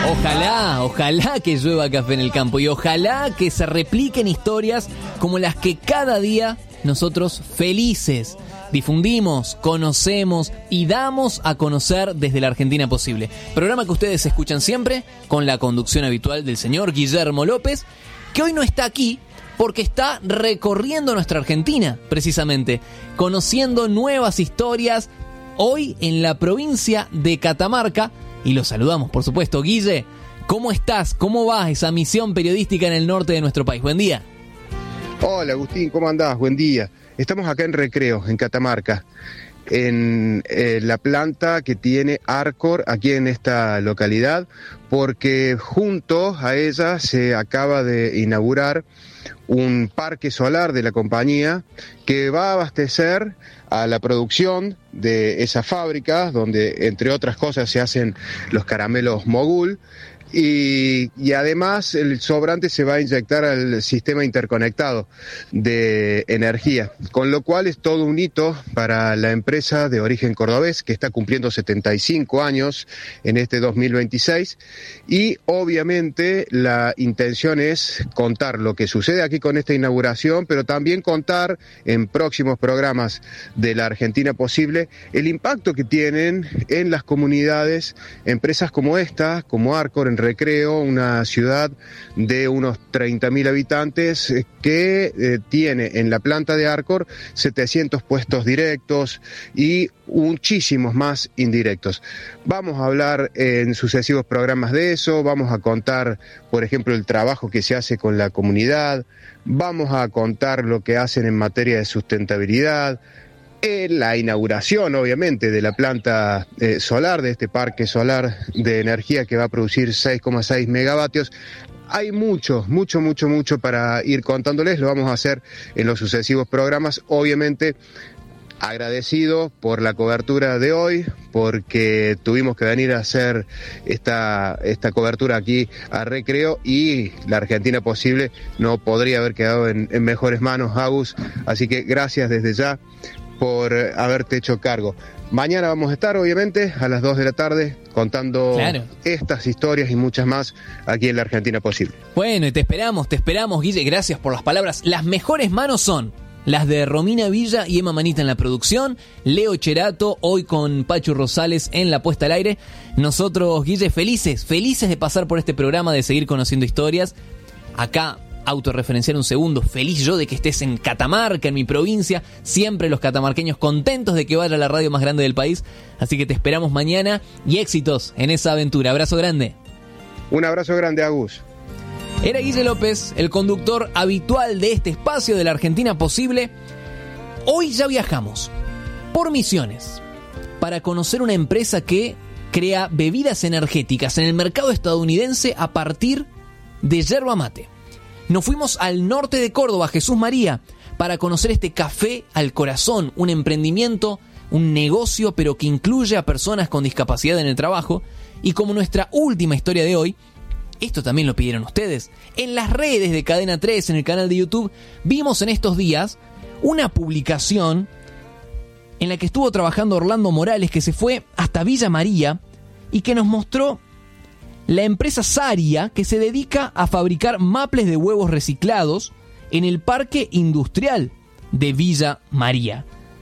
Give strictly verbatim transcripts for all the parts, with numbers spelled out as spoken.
Ojalá, ojalá que llueva café en el campo y ojalá que se repliquen historias como las que cada día nosotros felices difundimos, conocemos y damos a conocer desde la Argentina Posible. Programa que ustedes escuchan siempre con la conducción habitual del señor Guillermo López, que hoy no está aquí porque está recorriendo nuestra Argentina, precisamente, conociendo nuevas historias, hoy en la provincia de Catamarca. Y lo saludamos, por supuesto. Guille, ¿cómo estás? ¿Cómo va esa misión periodística en el norte de nuestro país? Buen día. Hola, Agustín, ¿cómo andás? Buen día. Estamos acá en Recreo, en Catamarca, en eh, la planta que tiene Arcor aquí en esta localidad, porque junto a ella se acaba de inaugurar un parque solar de la compañía que va a abastecer a la producción de esas fábricas donde, entre otras cosas, se hacen los caramelos Mogul. Y, y además el sobrante se va a inyectar al sistema interconectado de energía, con lo cual es todo un hito para la empresa de origen cordobés que está cumpliendo setenta y cinco años en este dos mil veintiséis, y obviamente la intención es contar lo que sucede aquí con esta inauguración, pero también contar en próximos programas de la Argentina Posible el impacto que tienen en las comunidades empresas como esta, como Arcor en Recreo, una ciudad de unos treinta mil habitantes que eh, tiene en la planta de Arcor setecientos puestos directos y muchísimos más indirectos. Vamos a hablar en sucesivos programas de eso, vamos a contar, por ejemplo, el trabajo que se hace con la comunidad, vamos a contar lo que hacen en materia de sustentabilidad, en la inauguración, obviamente, de la planta eh, solar, de este parque solar de energía que va a producir seis coma seis megavatios. Hay mucho, mucho, mucho, mucho para ir contándoles, lo vamos a hacer en los sucesivos programas, obviamente agradecido por la cobertura de hoy, porque tuvimos que venir a hacer esta, esta cobertura aquí a Recreo y la Argentina Posible no podría haber quedado en, en mejores manos, Agus, así que gracias desde ya por haberte hecho cargo. Mañana vamos a estar, obviamente, a las dos de la tarde, contando claro. estas historias y muchas más aquí en la Argentina Posible. Bueno, y te esperamos, te esperamos, Guille, gracias por las palabras. Las mejores manos son las de Romina Villa y Emma Manita en la producción, Leo Cherato, hoy con Pachu Rosales en la puesta al aire. Nosotros, Guille, felices, felices de pasar por este programa, de seguir conociendo historias. Acá, autorreferenciar un segundo, feliz yo de que estés en Catamarca, en mi provincia, siempre los catamarqueños contentos de que vaya a la radio más grande del país, así que te esperamos mañana y éxitos en esa aventura. Abrazo grande. Un abrazo grande, Agus. Era Guille López, el conductor habitual de este espacio de la Argentina Posible. Hoy ya viajamos por Misiones para conocer una empresa que crea bebidas energéticas en el mercado estadounidense a partir de yerba mate. Nos fuimos al norte de Córdoba, Jesús María, para conocer este café al corazón, un emprendimiento, un negocio, pero que incluye a personas con discapacidad en el trabajo. Y como nuestra última historia de hoy, esto también lo pidieron ustedes, en las redes de Cadena tres, en el canal de YouTube, vimos en estos días una publicación en la que estuvo trabajando Orlando Morales, que se fue hasta Villa María y que nos mostró la empresa Saria, que se dedica a fabricar maples de huevos reciclados en el parque industrial de Villa María.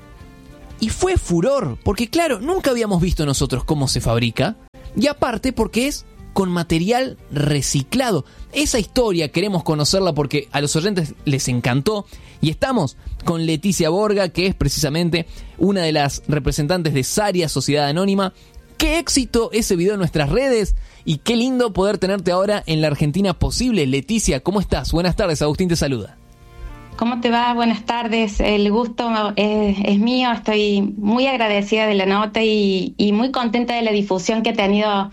Y fue furor, porque claro, nunca habíamos visto nosotros cómo se fabrica, y aparte porque es con material reciclado. Esa historia queremos conocerla porque a los oyentes les encantó, y estamos con Leticia Borga, que es precisamente una de las representantes de Saria, Sociedad Anónima. ¡Qué éxito ese video en nuestras redes! Y qué lindo poder tenerte ahora en la Argentina Posible. Leticia, ¿cómo estás? Buenas tardes, Agustín te saluda. ¿Cómo te va? Buenas tardes. El gusto es, es mío. Estoy muy agradecida de la nota y, y muy contenta de la difusión que ha tenido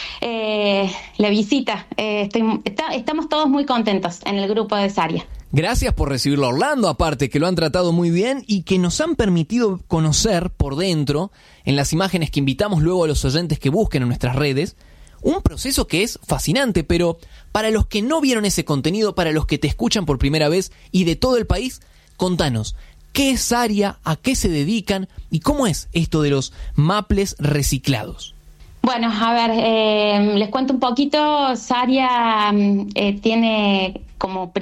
eh, la visita. Eh, estoy, está, estamos todos muy contentos en el grupo de Saria. Gracias por recibirlo, Orlando, aparte que lo han tratado muy bien y que nos han permitido conocer por dentro, en las imágenes que invitamos luego a los oyentes que busquen en nuestras redes, un proceso que es fascinante, pero para los que no vieron ese contenido, para los que te escuchan por primera vez y de todo el país, contanos, ¿qué es Saria? ¿A qué se dedican? ¿Y cómo es esto de los maples reciclados? Bueno, a ver, eh, les cuento un poquito. Saria eh, tiene como